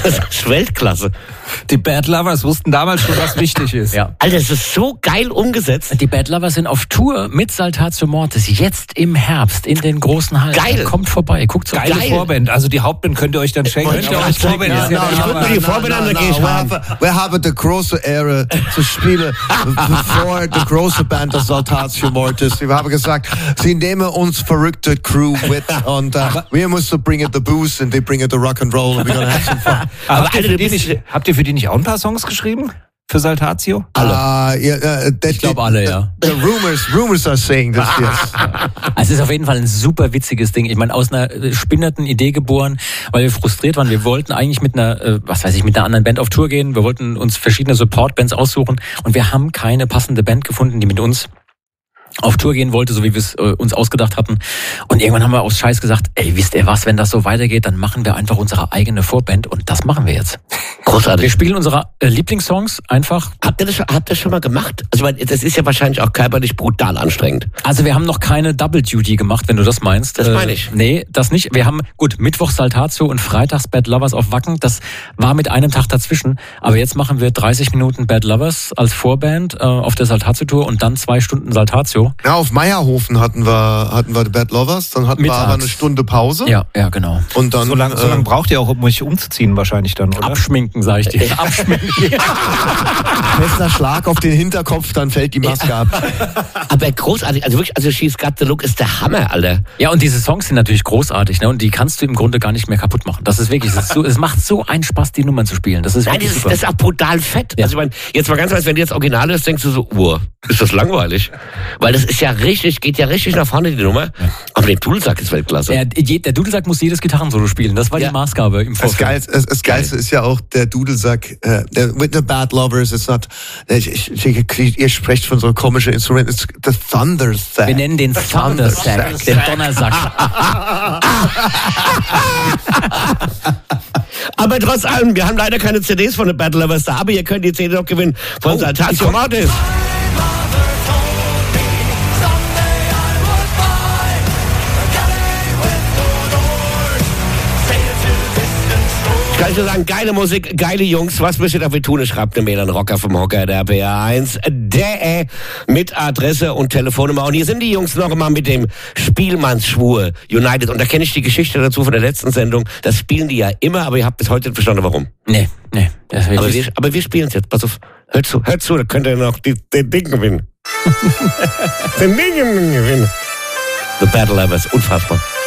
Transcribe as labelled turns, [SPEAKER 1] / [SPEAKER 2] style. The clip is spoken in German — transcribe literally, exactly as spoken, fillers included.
[SPEAKER 1] Das ist Weltklasse.
[SPEAKER 2] Die Bad Lovers wussten damals schon, was wichtig ist.
[SPEAKER 1] Ja. Alter, das ist so geil umgesetzt.
[SPEAKER 3] Die Bad Lovers sind auf Tour mit Saltatio Mortis jetzt im Herbst in den großen Hallen.
[SPEAKER 1] Geil.
[SPEAKER 3] Kommt vorbei, guckt so.
[SPEAKER 2] Geile
[SPEAKER 1] Geil.
[SPEAKER 2] Vorband, also die Hauptband könnt ihr euch dann schenken.
[SPEAKER 1] Könnt ihr euch
[SPEAKER 2] Vorband
[SPEAKER 1] schenken,
[SPEAKER 2] ist
[SPEAKER 1] ja.
[SPEAKER 2] ja
[SPEAKER 1] Ich würde mir die Vorband an, da gehe ich
[SPEAKER 4] wir
[SPEAKER 1] rein.
[SPEAKER 4] haben, wir haben die große Ehre zu spielen, bevor die große Band das Saltatio Mortis. Wir haben gesagt, sie nehmen uns verrückte Crew mit und uh, wir müssen bringen the booze und die bringen the rock and roll and we're gonna have some fun.
[SPEAKER 2] Aber habt,
[SPEAKER 1] Alter,
[SPEAKER 2] ihr für
[SPEAKER 1] du
[SPEAKER 2] die
[SPEAKER 1] bist-
[SPEAKER 2] nicht, habt ihr für die nicht auch ein paar Songs geschrieben? Für Saltatio?
[SPEAKER 4] Alle. Uh, yeah, uh,
[SPEAKER 3] Ich glaube alle, ja.
[SPEAKER 4] The rumors, rumors are saying this, yes.
[SPEAKER 3] Es ist auf jeden Fall ein super witziges Ding. Ich meine, aus einer äh, spinnerten Idee geboren, weil wir frustriert waren. Wir wollten eigentlich mit einer, äh, was weiß ich, mit einer anderen Band auf Tour gehen. Wir wollten uns verschiedene Support-Bands aussuchen und wir haben keine passende Band gefunden, die mit uns auf Tour gehen wollte, so wie wir es äh, uns ausgedacht hatten. Und irgendwann haben wir aus Scheiß gesagt, ey, wisst ihr was, wenn das so weitergeht, dann machen wir einfach unsere eigene Vorband und das machen wir jetzt. Wir
[SPEAKER 1] Großartig.
[SPEAKER 3] spielen unsere äh, Lieblingssongs einfach.
[SPEAKER 1] Habt ihr, das schon, habt ihr das schon mal gemacht? Also, ich meine, das ist ja wahrscheinlich auch körperlich brutal anstrengend.
[SPEAKER 3] Also wir haben noch keine Double Duty gemacht, wenn du das meinst.
[SPEAKER 1] Das meine ich.
[SPEAKER 3] Äh, nee, das nicht. Wir haben, gut, Mittwochs Saltatio und Freitags Bad Lovers auf Wacken. Das war mit einem Tag dazwischen. Aber jetzt machen wir dreißig Minuten Bad Lovers als Vorband äh, auf der Saltatio-Tour und dann zwei Stunden Saltatio.
[SPEAKER 4] Ja, auf Meierhofen hatten wir, hatten wir die Bad Lovers, dann hatten
[SPEAKER 3] Mittags.
[SPEAKER 4] wir aber eine Stunde Pause.
[SPEAKER 3] Ja, ja, genau.
[SPEAKER 4] Und dann,
[SPEAKER 2] So lange so
[SPEAKER 4] äh,
[SPEAKER 2] lang braucht ihr auch, um euch umzuziehen wahrscheinlich dann, oder?
[SPEAKER 3] Abschminken, sag ich dir. Abschminken.
[SPEAKER 4] fester Schlag auf den Hinterkopf, dann fällt die Maske ab.
[SPEAKER 1] Aber großartig, also wirklich, also She's Got the Look ist der Hammer, Alter.
[SPEAKER 3] Ja, und diese Songs sind natürlich großartig, ne? Und die kannst du im Grunde gar nicht mehr kaputt machen. Das ist wirklich, das ist so, es macht so einen Spaß, die Nummern zu spielen. Das ist
[SPEAKER 1] Nein,
[SPEAKER 3] wirklich
[SPEAKER 1] das ist,
[SPEAKER 3] super.
[SPEAKER 1] das ist auch brutal fett.
[SPEAKER 3] Ja.
[SPEAKER 1] Also ich meine, jetzt mal ganz ehrlich, wenn du jetzt Original ist, denkst du so, uah, ist das langweilig? Weil das ist ja richtig, geht ja richtig nach vorne, die Nummer. Aber der Dudelsack ist Weltklasse.
[SPEAKER 3] Der, der Dudelsack muss jedes Gitarrensolo spielen. Das war
[SPEAKER 1] Ja.
[SPEAKER 3] die Maßgabe im
[SPEAKER 4] Das,
[SPEAKER 3] Vorfeld.
[SPEAKER 4] Geilste, das, das Geilste ist ja auch der Dudelsack, äh, der, with the Bad Lovers, it's not, ich, ich, ich, ihr sprecht von so einem komischen Instrument, it's the Thunder Sack.
[SPEAKER 3] Wir nennen den Thundersack, den Donnersack.
[SPEAKER 1] Aber trotz allem, wir haben leider keine C Ds von den Bad Lovers da, aber ihr könnt die C D noch gewinnen von
[SPEAKER 3] Oh,
[SPEAKER 1] Saltatio Mortis. Kann ich nur sagen, geile Musik, geile Jungs. Was müsst ihr dafür tun? Schreibt eine Mail an Rocker vom Hocker, der B R eins, der mit Adresse und Telefonnummer. Und hier sind die Jungs noch einmal mit dem Spielmannsschwur United. Und da kenne ich die Geschichte dazu von der letzten Sendung. Das spielen die ja immer, aber ihr habt bis heute nicht verstanden, warum.
[SPEAKER 3] Nee, nee. Das will
[SPEAKER 1] Aber
[SPEAKER 3] ich
[SPEAKER 1] wir, aber wir spielen es jetzt. Pass auf, hört zu, hört zu, da könnt ihr noch die, den Ding gewinnen. den Ding gewinnen. The Battle Lovers, unfassbar.